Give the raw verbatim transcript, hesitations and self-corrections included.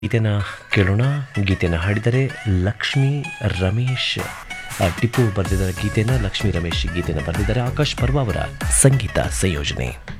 ಗೀತೆನ ಕೇಳೋಣ. ಗೀತೆನ ಹಾಡಿದರೆ ಲಕ್ಷ್ಮೀ ರಮೇಶ್. ಆ, ಟಿಪ್ಪು ಬರೆದಿದ್ದಾರೆ ಗೀತೆನ, ಲಕ್ಷ್ಮೀ ರಮೇಶ್ ಗೀತೆನ ಬರೆದಿದ್ದಾರೆ. ಆಕಾಶ್ ಪರ್ವ ಅವರ ಸಂಗೀತ ಸಂಯೋಜನೆ.